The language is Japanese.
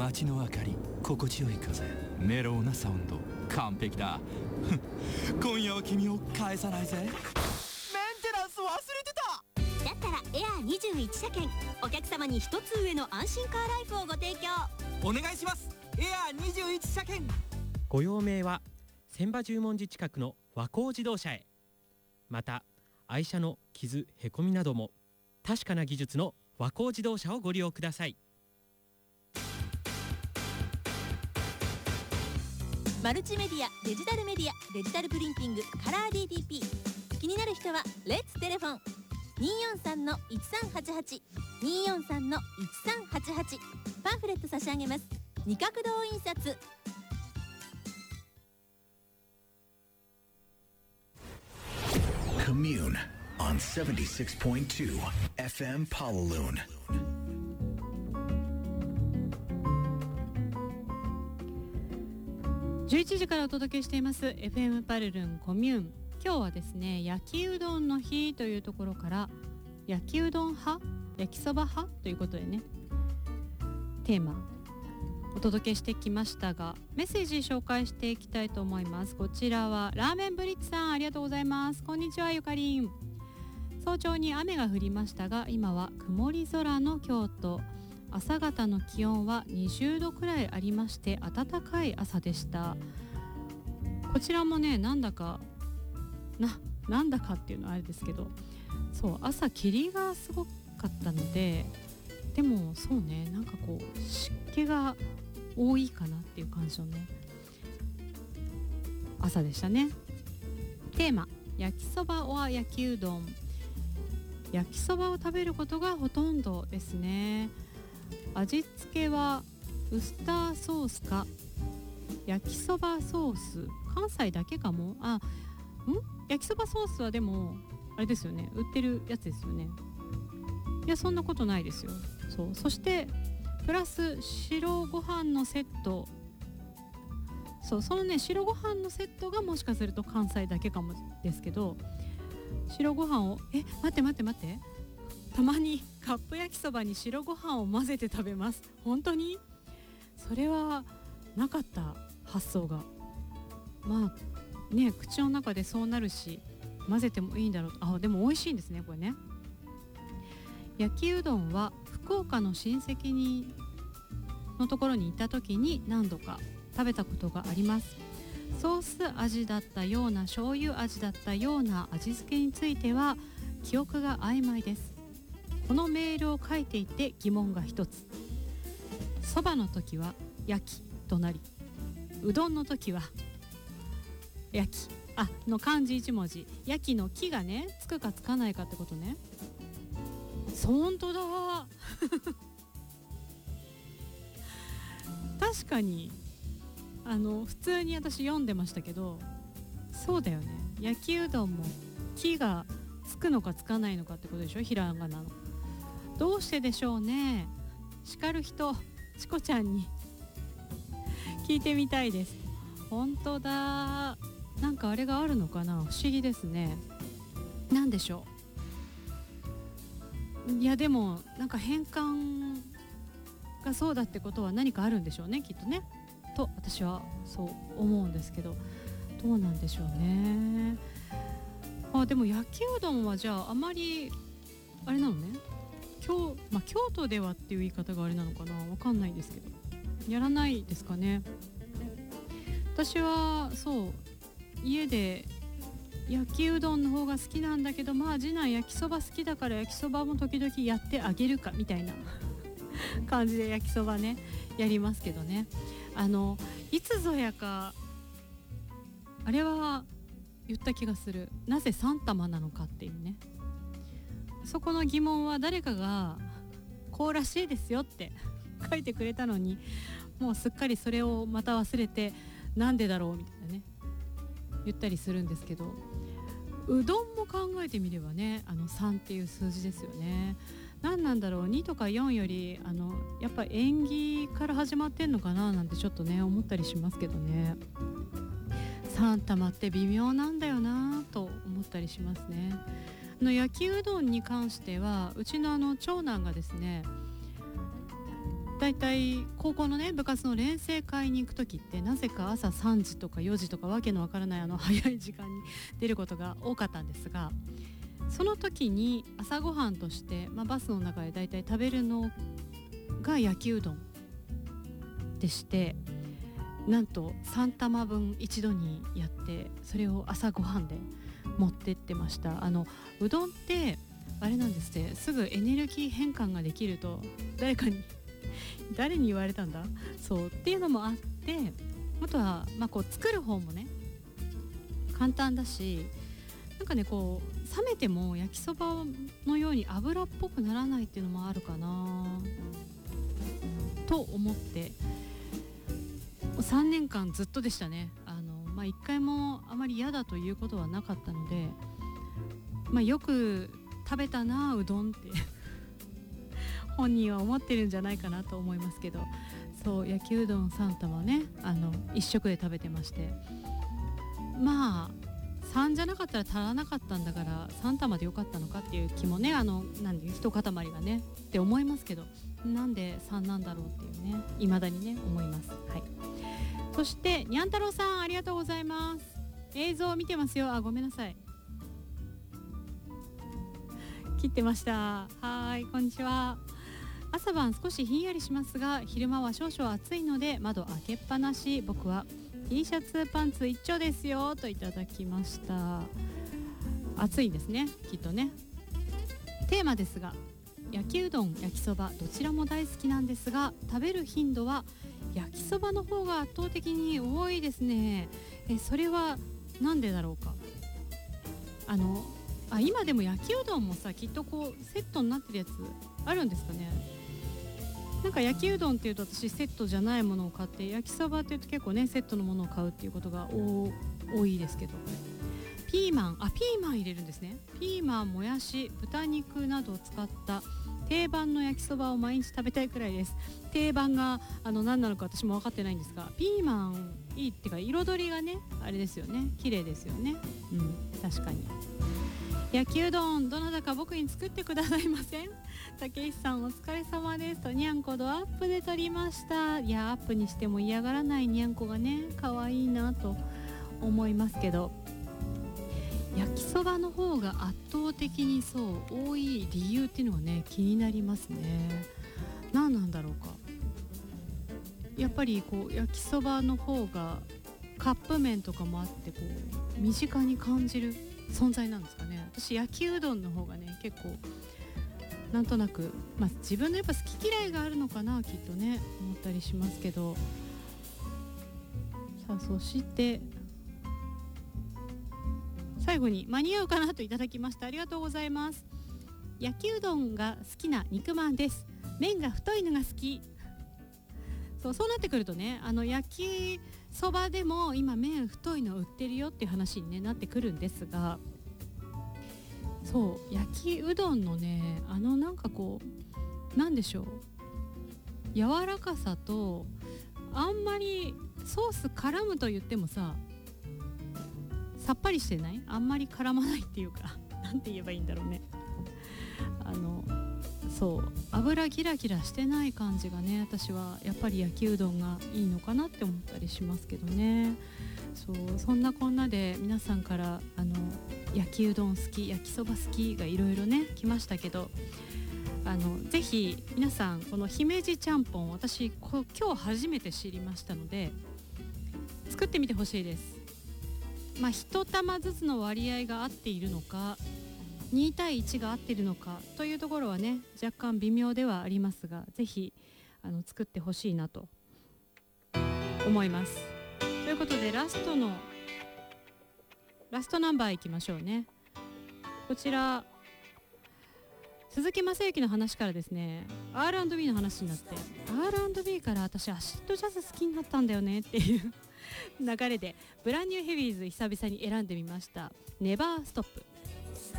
街の明かり、心地よい風、メロウなサウンド、完璧だ今夜は君を返さないぜ。メンテナンス忘れてた。 だったらエアー21車検、お客様に一つ上の安心カーライフをご提供お願いします。エアー21車検。 ご用命は千葉十文字近くの和光自動車へ。また愛車の傷へこみなども確かな技術の和光自動車をご利用ください。 マルチメディア、デジタルメディア、デジタルプリンティング、カラー DTP。 気になる人はレッツテレフォン 243-1388 243-1388。 パンフレット差し上げます。二角堂印刷。 Commune on 76.2 FM Pawaloon。 11時からお届けしています FM パルルンコミューン。今日はですね、焼きうどんの日というところから、焼きうどん派、焼きそば派ということでね、テーマお届けしてきましたが、メッセージ紹介していきたいと思います。こちらはラーメンブリッジさん、ありがとうございます。こんにちは、ゆかりん。早朝に雨が降りましたが、今は曇り空の京都。朝方の気温は20度くらいありまして、暖かい朝でした。こちらもね、なんだかっていうのはあれですけど、そう朝霧がすごかったので、でもそうね、なんかこう湿気が多いかなっていう感じのね朝でしたね。テーマ、焼きそばは焼きうどん。焼きそばを食べることがほとんどですね。味付けはウスターソースか焼きそばソース、関西だけかも。焼きそばソースはでもあれですよね、売ってるやつですよね。いや、そんなことないですよ。そしてプラス白ご飯のセット、そのね、白ご飯のセットがもしかすると関西だけかもですけど、白ご飯を待ってたまにカップ焼きそばに白ご飯を混ぜて食べます。本当にそれはなかった、発想が。まあね、口の中でそうなるし混ぜてもいいんだろう。でも美味しいんですね、これね。焼きうどんは福岡の親戚のところに行った時に何度か食べたことがあります。ソース味だったような、醤油味だったような味付けについては記憶が曖昧です。このメールを書いていて疑問が一つ。そばの時は焼きとなり、うどんの時は焼きの漢字一文字、焼きの木がね、つくかつかないかってことね。本当だ確かに普通に私読んでましたけど、そうだよね。焼きうどんも木がつくのかつかないのかってことでしょ、ひらがなの。どうしてでしょうね。叱る人、チコちゃんに聞いてみたいです。本当だ、なんかあれがあるのかな、不思議ですね。なんでしょう。いやでもなんか変換がそうだってことは何かあるんでしょうね、きっとね、と私はそう思うんですけど、どうなんでしょうね。でも焼きうどんはじゃああまりあれなのね、京都ではっていう言い方があれなのかな、わかんないですけど、やらないですかね。私はそう家で焼きうどんの方が好きなんだけど、次男焼きそば好きだから焼きそばも時々やってあげるかみたいな感じで焼きそばねやりますけどね。いつぞやかあれは言った気がする。なぜ3玉なのかっていうね、そこの疑問は誰かがこうらしいですよって書いてくれたのに、もうすっかりそれをまた忘れて、なんでだろうみたいなね言ったりするんですけど、うどんも考えてみればね、3っていう数字ですよね。何なんだろう、2とか4よりやっぱ縁起から始まってんのかななんてちょっとね思ったりしますけどね。3玉って微妙なんだよなと思ったりしますね。焼きうどんに関してはうちの長男がですね、 だいたい高校のね部活の練成会に行く時ってなぜか朝3時とか4時とかわけのわからない早い時間に出ることが多かったんですが、その時に朝ごはんとして、バスの中でだいたい食べるのが焼きうどんでして、なんと3玉分一度にやって、それを朝ごはんで持ってってました。うどんってあれなんですって、すぐエネルギー変換ができると誰に言われたんだそうっていうのもあって、あとはこう作る方もね簡単だし、なんかねこう冷めても焼きそばのように油っぽくならないっていうのもあるかなと思って、3年間ずっとでしたね。1回もあまり嫌だということはなかったので、よく食べたなうどんって本人は思ってるんじゃないかなと思いますけど、そう焼きうどん3玉ね1食で食べてまして、3じゃなかったら足らなかったんだから3玉でよかったのかっていう気もね、一塊がねって思いますけど、なんで3なんだろうっていうね未だにね思います。はい。そしてにゃん太郎さんありがとうございます。映像見てますよ。ごめんなさい、切ってました。はい、こんにちは。朝晩少しひんやりしますが、昼間は少々暑いので窓開けっぱなし。僕は T シャツパンツ一丁ですよといただきました。暑いですねきっとね。テーマですが、焼きうどん焼きそばどちらも大好きなんですが、食べる頻度は焼きそばの方が圧倒的に多いですね。それはなんでだろうか。今でも焼きうどんもさ、きっとこうセットになってるやつあるんですかね。なんか焼きうどんっていうと私セットじゃないものを買って、焼きそばっていうと結構ねセットのものを買うっていうことが多いですけど、ピーマン入れるんですね。ピーマン、もやし、豚肉などを使った定番の焼きそばを毎日食べたいくらいです。定番が何なのか私も分かってないんですが、ピーマンいいっていうか彩りがねあれですよね、綺麗ですよね。確かに。焼きうどんどなたか僕に作ってくださいません？竹石さんお疲れ様ですと、にゃんこドアップで撮りました。いやアップにしても嫌がらないにゃんこがね可愛いなと思いますけど、焼きそばの方が圧倒的にそう多い理由っていうのがね気になりますね。何なんだろうか。やっぱりこう焼きそばの方がカップ麺とかもあってこう身近に感じる存在なんですかね。私焼きうどんの方がね結構なんとなく、自分のやっぱ好き嫌いがあるのかなきっとね思ったりしますけど。さあそして最後に間に合うかなといただきました。ありがとうございます。焼きうどんが好きな肉まんです。麺が太いのが好き。そうなってくるとね、焼きそばでも今麺太いの売ってるよっていう話に、なってくるんですが、そう焼きうどんのねなんかこうなんでしょう、柔らかさとあんまりソース絡むと言ってもささっぱりしてない、あんまり絡まないっていうかなんて言えばいいんだろうね。そう油ギラギラしてない感じがね、私はやっぱり焼きうどんがいいのかなって思ったりしますけどね。そんなこんなで皆さんから焼きうどん好き、焼きそば好きがいろいろね来ましたけど、ぜひ皆さんこの姫路ちゃんぽん、私今日初めて知りましたので作ってみてほしいです。1玉ずつの割合が合っているのか2対1が合っているのかというところはね若干微妙ではありますが、ぜひ作ってほしいなと思います。ということでラストナンバーいきましょうね。こちら鈴木雅之の話からですね R&B の話になって、 R&B から私アシッドジャズ好きになったんだよねっていう流れでブランニューヘビーズ久々に選んでみました。ネバーストップ。